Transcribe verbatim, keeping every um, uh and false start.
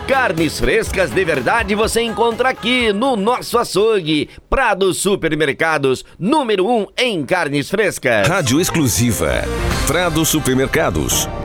Carnes frescas de verdade você encontra aqui no nosso açougue. Prado Supermercados, número um em carnes frescas. Rádio exclusiva. Prado Supermercados.